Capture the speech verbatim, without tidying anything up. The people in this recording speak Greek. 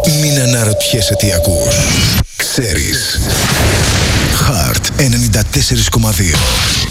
Μην αναρωτιέσαι τι ακούς. Ξέρεις. Heart ενενήντα τέσσερα κόμμα δύο.